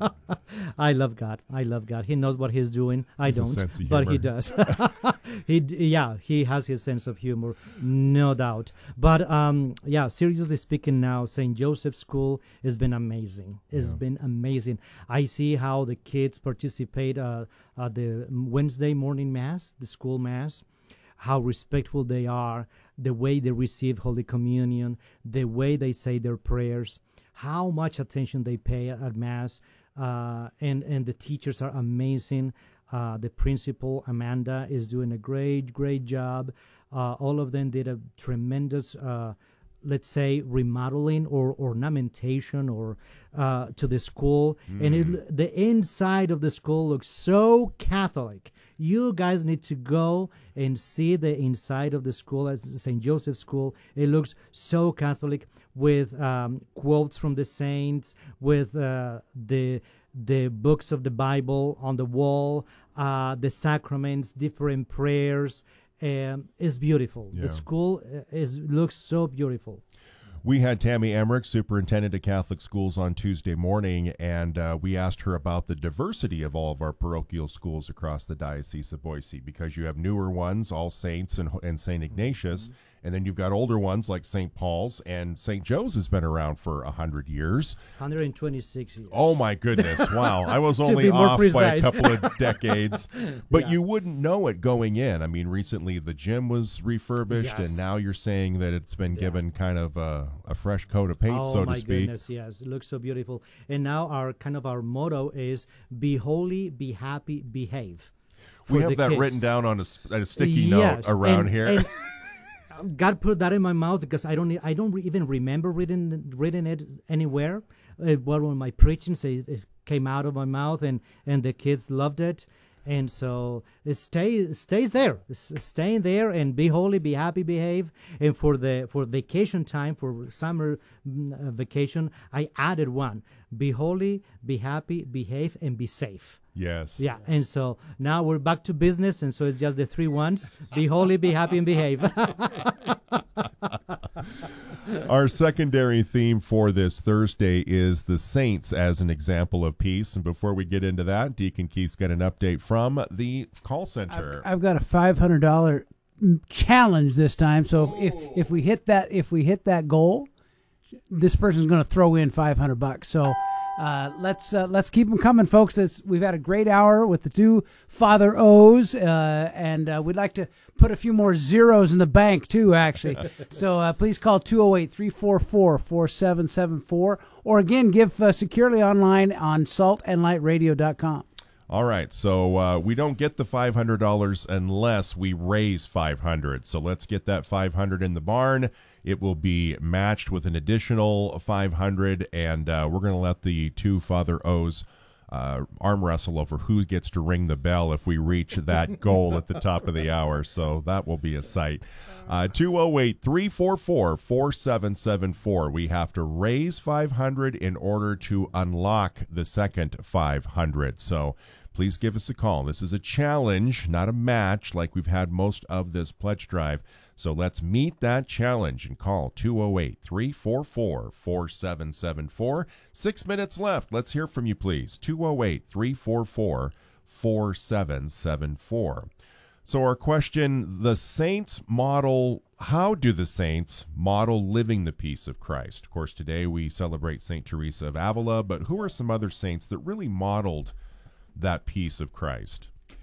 I love God. I love God. He knows what he's doing. I It's a sense don't, of but he humor. does. he, d- yeah, he has his sense of humor, no doubt. But um, yeah, seriously speaking, now Saint Joseph's School has been amazing. It's Yeah. been amazing. I see how the kids participate uh, at the Wednesday morning mass, the school mass. How respectful they are, the way they receive Holy Communion, the way they say their prayers, how much attention they pay at Mass, uh, and, and the teachers are amazing. Uh, the principal, Amanda, is doing a great, great job. Uh, all of them did a tremendous, uh, let's say, remodeling or ornamentation or uh, to the school. Mm. And it, the inside of the school looks so Catholic. You guys need to go and see the inside of the school at Saint Joseph's School. It looks so Catholic, with um, quotes from the saints, with uh, the the books of the Bible on the wall, uh, the sacraments, different prayers. Um, it's beautiful. Yeah. The school is looks so beautiful. We had Tammy Emmerich, superintendent of Catholic schools, on Tuesday morning, and uh, we asked her about the diversity of all of our parochial schools across the Diocese of Boise, because you have newer ones, All Saints and, and Saint Ignatius, mm-hmm. and then you've got older ones like Saint Paul's, and Saint Joe's has been around for one hundred years. one hundred twenty-six years. Oh, my goodness. Wow. I was To only be more off precise. by a couple of decades. But Yeah. you wouldn't know it going in. I mean, recently the gym was refurbished, Yes. and now you're saying that it's been given kind of a, a fresh coat of paint, Oh so to my speak. goodness, yes, it looks so beautiful. And now our kind of our motto is "Be holy, be happy, behave." We for have the that kids. written down on a, s- a sticky Yes, note around and- here. and God put that in my mouth because I don't I don't even remember reading reading it anywhere. Uh, but when my preaching say it came out of my mouth, and and the kids loved it. And so it stay stays there, it's staying there, and be holy, be happy, behave. And for the for vacation time, for summer mm, uh, vacation, I added one: be holy, be happy, behave, and be safe. Yes. Yeah. And so now we're back to business, and so it's just the three ones: be holy, be happy, and behave. Our secondary theme for this Thursday is the saints as an example of peace. And before we get into that, Deacon Keith's got an update from the call center. I've got a five hundred dollar challenge this time. So if, if if we hit that if we hit that goal, this person's going to throw in five hundred bucks. So uh, let's uh, let's keep them coming, folks. It's, we've had a great hour with the two Father O's, uh, and uh, we'd like to put a few more zeros in the bank too, actually. So uh, please call two oh eight, three four four, four seven seven four, or again, give uh, securely online on salt and light radio dot com. All right, so uh, we don't get the five hundred dollars unless we raise five hundred dollars. So let's get that five hundred dollars in the barn. It will be matched with an additional five hundred dollars, and uh, we're going to let the two Father O's uh, arm wrestle over who gets to ring the bell if we reach that goal at the top of the hour. So that will be a sight. Uh, two oh eight, three four four, four seven seven four. We have to raise five hundred dollars in order to unlock the second five hundred dollars. So please give us a call. This is a challenge, not a match like we've had most of this pledge drive. So let's meet that challenge and call two oh eight, three four four, four seven seven four. Six minutes left. Let's hear from you, please. two oh eight, three four four, four seven seven four. So our question, the saints model, how do the saints model living the peace of Christ? Of course, today we celebrate Saint Teresa of Avila, but who are some other saints that really modeled that peace of Christ?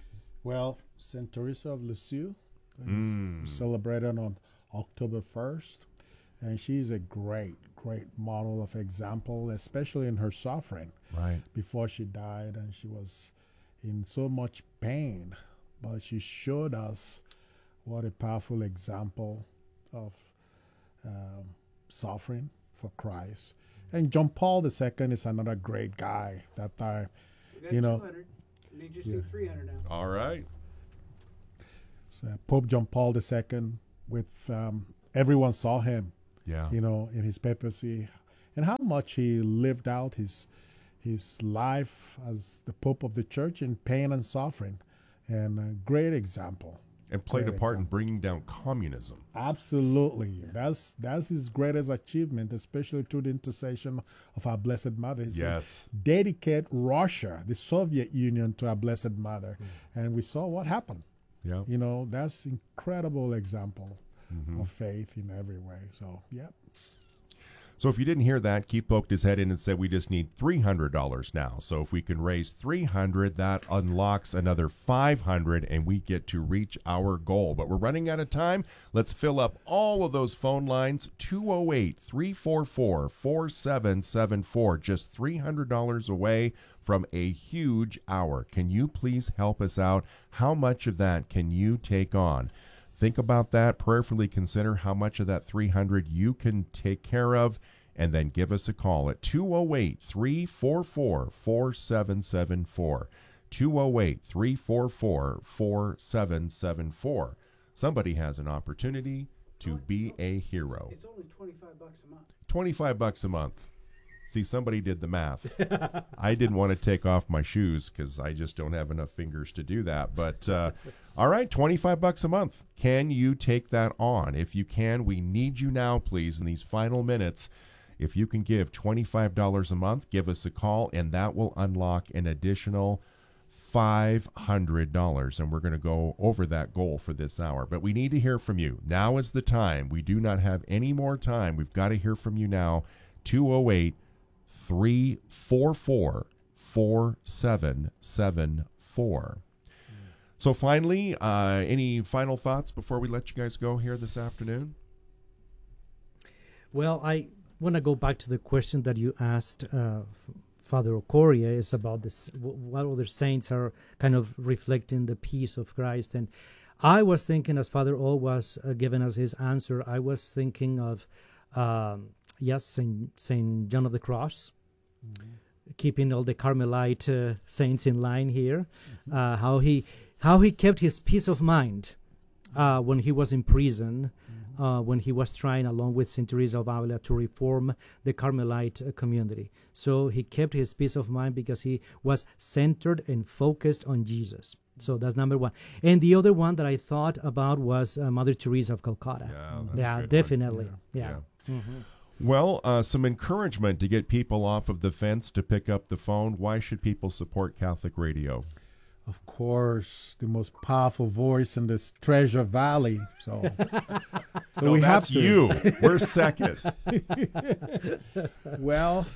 Well, Saint Teresa of Lisieux, Mm. celebrated on October first. And she's a great, great model of example, especially in her suffering. Right. Before she died, and she was in so much pain, but she showed us what a powerful example of um, suffering for Christ. And John Paul the Second is another great guy that I, you know. And they just Yeah. do three hundred now. All right. So Pope John Paul the Second, with um, everyone saw him, Yeah. you know, in his papacy, and how much he lived out his his life as the Pope of the Church in pain and suffering, and a great example. And played a Great part in example. bringing down communism. Absolutely, that's that's his greatest achievement, especially through the intercession of our Blessed Mother. He said, Yes. dedicate Russia, the Soviet Union, to our Blessed Mother, and we saw what happened. Yeah. You know, that's incredible example Mhm. of faith in every way. So, yeah. So if you didn't hear that, Keith poked his head in and said we just need three hundred dollars now. So if we can raise three hundred dollars, that unlocks another five hundred dollars, and we get to reach our goal. But we're running out of time. Let's fill up all of those phone lines. two oh eight, three four four, four seven seven four. Just three hundred dollars away from a huge hour. Can you please help us out? How much of that can you take on? Think about that. Prayerfully consider how much of that three hundred dollars you can take care of, and then give us a call at two oh eight, three four four, four seven seven four. two oh eight, three four four, four seven seven four. Somebody has an opportunity to be a hero. It's only twenty-five bucks a month. twenty-five bucks a month. See, somebody did the math. I didn't want to take off my shoes because I just don't have enough fingers to do that. But uh, all right, twenty-five bucks a month. Can you take that on? If you can, we need you now, please, in these final minutes. If you can give twenty-five dollars a month, give us a call, and that will unlock an additional five hundred dollars. And we're going to go over that goal for this hour. But we need to hear from you. Now is the time. We do not have any more time. We've got to hear from you now. two oh eight, three four four, four seven seven four. So finally, uh, any final thoughts before we let you guys go here this afternoon? Well, I want to go back to the question that you asked, uh, Father Ocoria, is about this, what other saints are kind of reflecting the peace of Christ. And I was thinking, as Father O was uh, giving us his answer, I was thinking of, um, yes, Saint, Saint John of the Cross, mm-hmm. keeping all the Carmelite uh, saints in line here, mm-hmm. uh, how he how he kept his peace of mind uh, when he was in prison, mm-hmm. uh, when he was trying, along with Saint Teresa of Avila, to reform the Carmelite uh, community. So he kept his peace of mind because he was centered and focused on Jesus. So that's number one. And the other one that I thought about was uh, Mother Teresa of Calcutta. Yeah, that's yeah a good definitely. one. Yeah. Yeah. yeah. Mm-hmm. Well, uh, some encouragement to get people off of the fence to pick up the phone. Why should people support Catholic Radio? Of course, the most powerful voice in this Treasure Valley. So, so no, we that's have to. you. We're second. Well,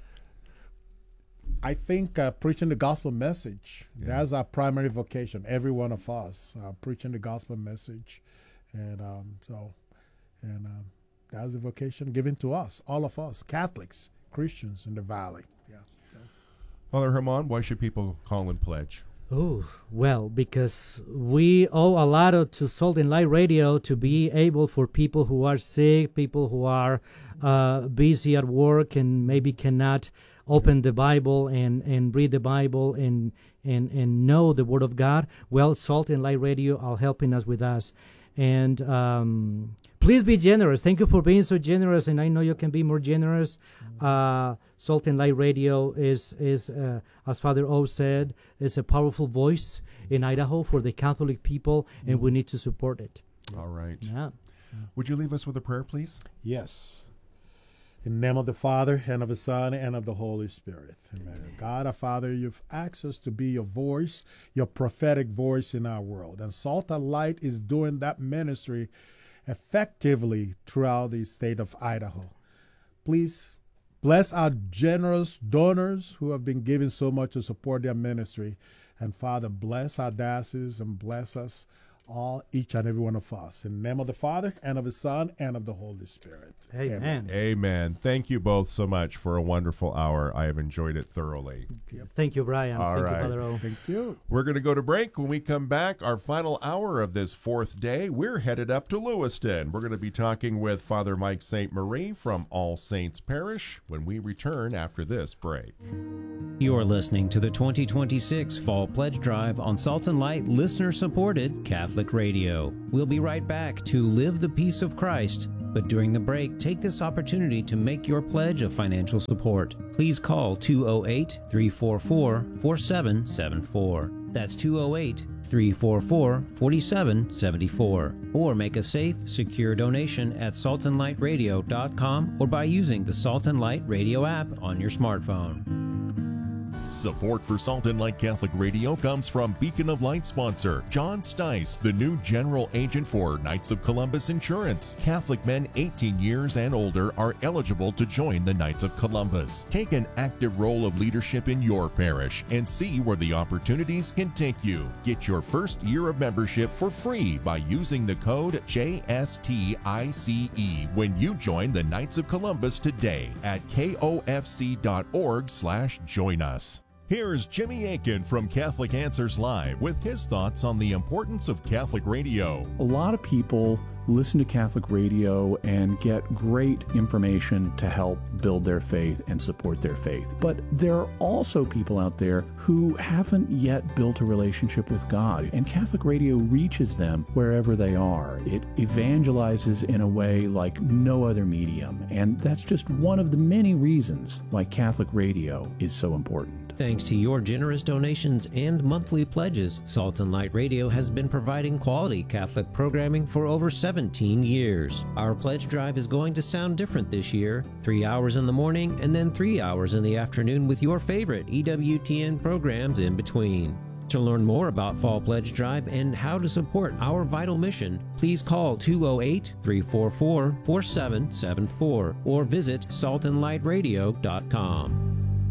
I think uh, preaching the gospel message, yeah. that's our primary vocation, every one of us, uh, preaching the gospel message. And um, so, and um, that's the vocation given to us, all of us, Catholics, Christians in the Valley. Yeah. So. Father Herman, why should people call and pledge? Oh, well, because we owe a lot of, to Salt and Light Radio to be able for people who are sick, people who are uh, busy at work and maybe cannot open the Bible and, and read the Bible and, and, and know the Word of God. Well, Salt and Light Radio are helping us with us. And um, please be generous. Thank you for being so generous, and I know you can be more generous. Uh, Salt and Light Radio is, is uh, as Father O said, is a powerful voice in Idaho for the Catholic people, and we need to support it. All right. Yeah. Would you leave us with a prayer, please? Yes. In the name of the Father, and of the Son, and of the Holy Spirit. Amen. God, our Father, you've asked us to be your voice, your prophetic voice in our world. And Salt and Light is doing that ministry effectively throughout the state of Idaho. Please bless our generous donors who have been giving so much to support their ministry. And Father, bless our diocese and bless us all, each and every one of us. In the name of the Father, and of the Son, and of the Holy Spirit. Amen. Amen. Amen. Thank you both so much for a wonderful hour. I have enjoyed it thoroughly. Thank you, Brian. All Thank right. you, Father O. Thank you. We're going to go to break. When we come back, our final hour of this fourth day, we're headed up to Lewiston. We're going to be talking with Father Mike Saint Marie from All Saints Parish when we return after this break. You're listening to the twenty twenty-six Fall Pledge Drive on Salt and Light listener-supported Catholic Radio. We'll be right back to Live the Peace of Christ. But during the break, take this opportunity to make your pledge of financial support. Please call two oh eight, three four four, four seven seven four. That's two oh eight, three four four, four seven seven four. Or make a safe, secure donation at salt and light radio dot com or by using the Salt and Light Radio app on your smartphone. Support for Salt and Light Catholic Radio comes from Beacon of Light sponsor John Stice, the new general agent for Knights of Columbus Insurance. Catholic men eighteen years and older are eligible to join the Knights of Columbus. Take an active role of leadership in your parish and see where the opportunities can take you. Get your first year of membership for free by using the code J S T I C E when you join the Knights of Columbus today at K O F C dot org slash join us. Here's Jimmy Aiken from Catholic Answers Live with his thoughts on the importance of Catholic radio. A lot of people listen to Catholic radio and get great information to help build their faith and support their faith. But there are also people out there who haven't yet built a relationship with God, and Catholic radio reaches them wherever they are. It evangelizes in a way like no other medium, and that's just one of the many reasons why Catholic radio is so important. Thanks to your generous donations and monthly pledges, Salt and Light Radio has been providing quality Catholic programming for over seventeen years. Our pledge drive is going to sound different this year. Three hours in the morning and then three hours in the afternoon with your favorite E W T N programs in between. To learn more about Fall Pledge Drive and how to support our vital mission, please call two oh eight, three four four, four seven seven four or visit salt and light radio dot com.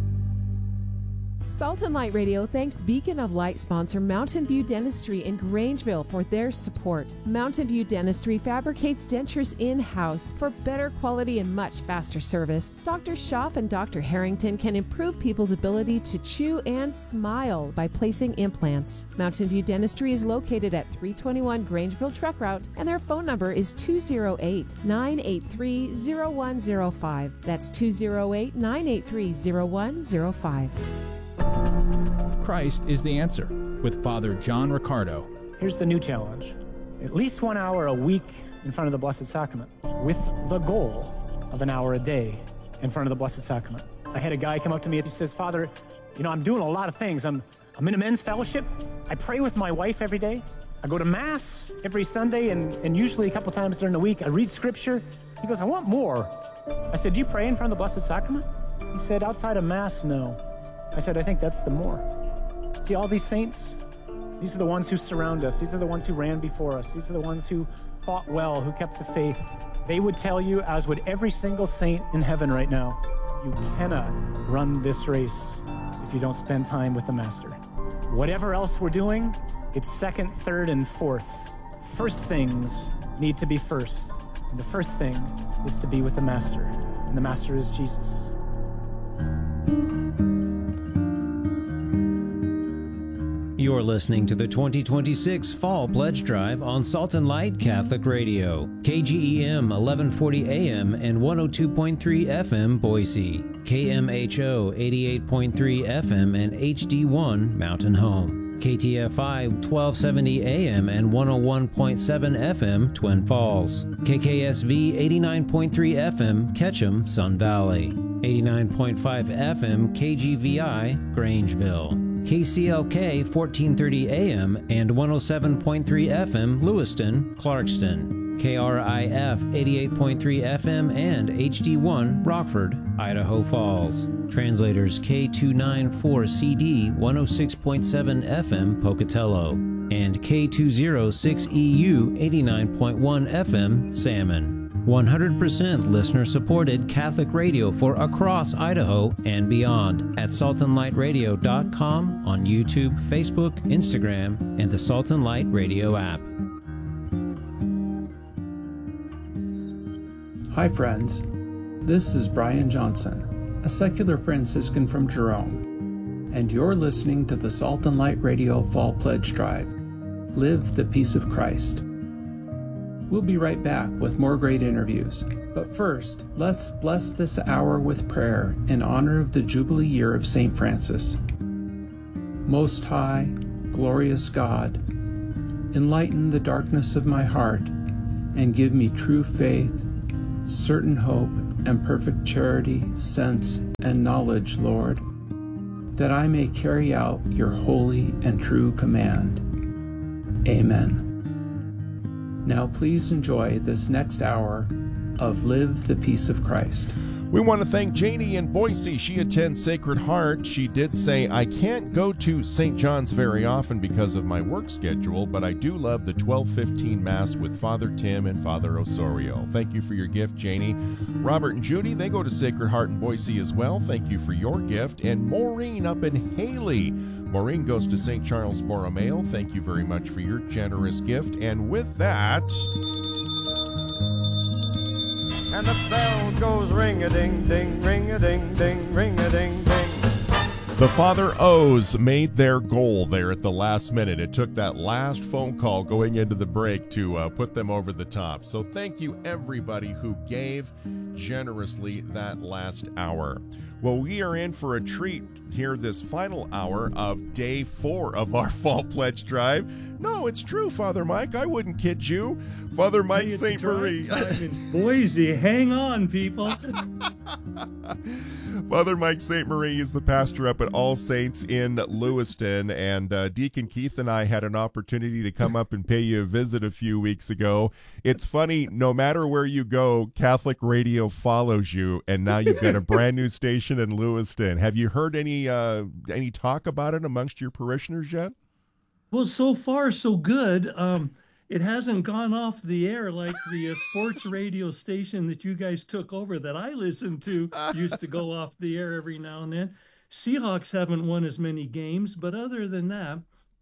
Salt and Light Radio thanks Beacon of Light sponsor Mountain View Dentistry in Grangeville for their support. Mountain View Dentistry fabricates dentures in-house for better quality and much faster service. Doctor Schaff and Doctor Harrington can improve people's ability to chew and smile by placing implants. Mountain View Dentistry is located at three twenty-one Grangeville Truck Route, and their phone number is two oh eight, nine eight three, oh one oh five. That's two oh eight, nine eight three, oh one oh five. Christ is the answer with Father John Riccardo. Here's the new challenge. At least one hour a week in front of the Blessed Sacrament with the goal of an hour a day in front of the Blessed Sacrament. I had a guy come up to me and he says, Father, you know, I'm doing a lot of things. I'm, I'm in a men's fellowship. I pray with my wife every day. I go to Mass every Sunday and, and usually a couple times during the week. I read Scripture. He goes, I want more. I said, do you pray in front of the Blessed Sacrament? He said, outside of Mass, no. I said, I think that's the more. See, all these saints, these are the ones who surround us. These are the ones who ran before us. These are the ones who fought well, who kept the faith. They would tell you, as would every single saint in heaven right now, you cannot run this race if you don't spend time with the Master. Whatever else we're doing, it's second, third, and fourth. First things need to be first. And the first thing is to be with the Master. And the Master is Jesus. You're listening to the twenty twenty-six Fall Pledge Drive on Salt and Light Catholic Radio, K G E M eleven forty A M and one oh two point three F M Boise, K M H O eighty-eight point three F M and H D one Mountain Home, K T F I twelve seventy A M and one oh one point seven F M Twin Falls, K K S V eighty-nine point three F M Ketchum, Sun Valley, eighty-nine point five F M K G V I Grangeville, K C L K fourteen thirty A M and one oh seven point three F M Lewiston, Clarkston, K R I F eighty-eight point three F M and H D one Rockford, Idaho Falls. Translators K two ninety-four C D one oh six point seven F M Pocatello and K two oh six E U eighty-nine point one F M Salmon. one hundred percent listener-supported Catholic radio for across Idaho and beyond at salt and light radio dot com, on YouTube, Facebook, Instagram, and the Salt and Light Radio app. Hi friends, this is Brian Johnson, a secular Franciscan from Jerome, and you're listening to the Salt and Light Radio Fall Pledge Drive. Live the peace of Christ. We'll be right back with more great interviews, but first, let's bless this hour with prayer in honor of the Jubilee year of Saint Francis. Most High, glorious God, enlighten the darkness of my heart and give me true faith, certain hope, and perfect charity, sense, and knowledge, Lord, that I may carry out your holy and true command. Amen. Now please enjoy this next hour of Live the Peace of Christ. We want to thank Janie in Boise. She attends Sacred Heart. She did say, I can't go to Saint John's very often because of my work schedule, but I do love the twelve fifteen Mass with Father Tim and Father Osorio. Thank you for your gift, Janie. Robert and Judy, they go to Sacred Heart in Boise as well. Thank you for your gift. And Maureen up in Haley. Maureen goes to Saint Charles Borromeo. Thank you very much for your generous gift. And with that... And the bell goes ring-a-ding-ding, ring-a-ding-ding, ring-a-ding-ding. The Father O's made their goal there at the last minute. It took that last phone call going into the break to uh, put them over the top. So thank you, everybody who gave generously that last hour. Well, we are in for a treat here this final hour of day four of our Fall Pledge Drive. No, it's true, Father Mike. I wouldn't kid you. Father Mike Saint Marie. Boise, hang on, people. Father Mike Saint Marie is the pastor up at All Saints in Lewiston, and uh, Deacon Keith and I had an opportunity to come up and pay you a visit a few weeks ago. It's funny, no matter where you go, Catholic radio follows you, and now you've got a brand new station in Lewiston. Have you heard any uh, any talk about it amongst your parishioners yet? Well, so far so good. Um, it hasn't gone off the air like the uh, sports radio station that you guys took over that I listened to used to go off the air every now and then. Seahawks haven't won as many games, but other than that,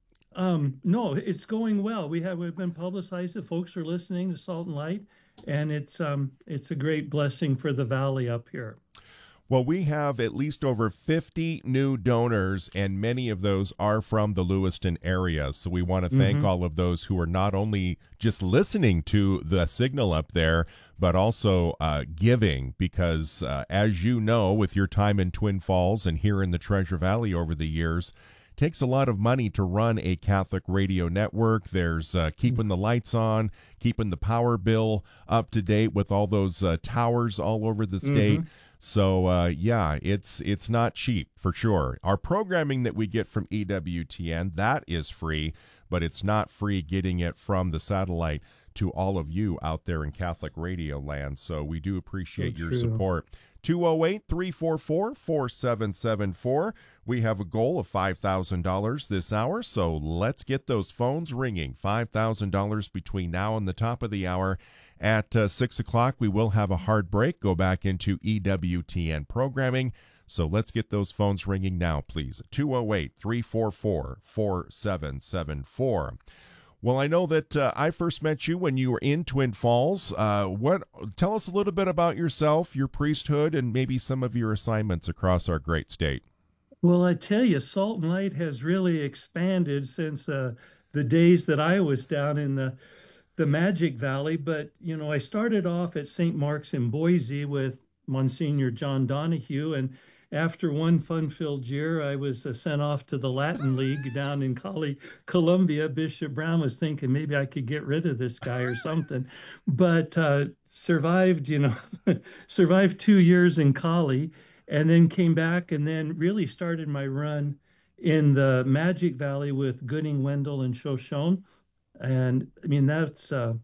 um, no, it's going well. We have we've been publicized that folks are listening to Salt and Light, and it's um, it's a great blessing for the valley up here. Well, we have at least over fifty new donors, and many of those are from the Lewiston area. So we want to thank mm-hmm. all of those who are not only just listening to the signal up there, but also uh, giving, because uh, as you know, with your time in Twin Falls and here in the Treasure Valley over the years, it takes a lot of money to run a Catholic radio network. There's uh, keeping the lights on, keeping the power bill up to date with all those uh, towers all over the state. Mm-hmm. So, uh, yeah, it's it's not cheap, for sure. Our programming that we get from E W T N, that is free, but it's not free getting it from the satellite to all of you out there in Catholic radio land. So we do appreciate so your support. two oh eight, three four four, four seven seven four. We have a goal of five thousand dollars this hour, so let's get those phones ringing. five thousand dollars between now and the top of the hour. At uh, six o'clock, we will have a hard break, go back into E W T N programming. So let's get those phones ringing now, please. two oh eight, three four four, four seven seven four. Well, I know that uh, I first met you when you were in Twin Falls. Uh, what? Tell us a little bit about yourself, your priesthood, and maybe some of your assignments across our great state. Well, I tell you, Salt and Light has really expanded since uh, the days that I was down in the the Magic Valley. But, you know, I started off at Saint Mark's in Boise with Monsignor John Donahue, and after one fun-filled year, I was uh, sent off to the Latin League down in Cali, Columbia. Bishop Brown was thinking maybe I could get rid of this guy or something, but uh, survived, you know, survived two years in Cali, and then came back and then really started my run in the Magic Valley with Gooding, Wendell, and Shoshone. And I mean, that's uh,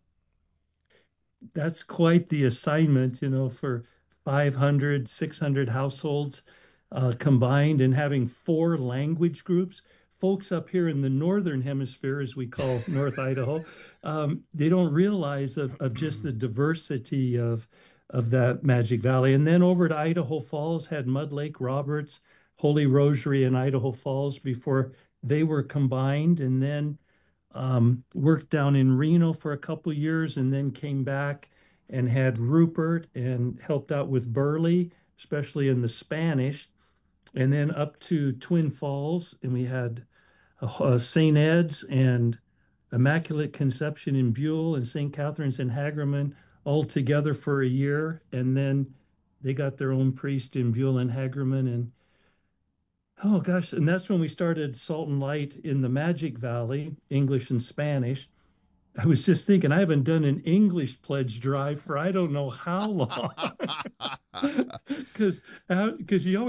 that's quite the assignment, you know, for five hundred, six hundred households uh, combined, and having four language groups, folks up here in the northern hemisphere, as we call North Idaho, um, they don't realize of, of just the diversity of of that Magic Valley. And then over to Idaho Falls, had Mud Lake, Roberts, Holy Rosary, and Idaho Falls before they were combined, and then um, worked down in Reno for a couple years, and then came back and had Rupert and helped out with Burley, especially in the Spanish, and then up to Twin Falls, and we had uh, Saint Ed's and Immaculate Conception in Buell and Saint Catherine's in Hagerman all together for a year, and then they got their own priest in Buell and Hagerman, and oh gosh, and that's when we started Salt and Light in the Magic Valley, English and Spanish. I was just thinking, I haven't done an English pledge drive for I don't know how long, because because you always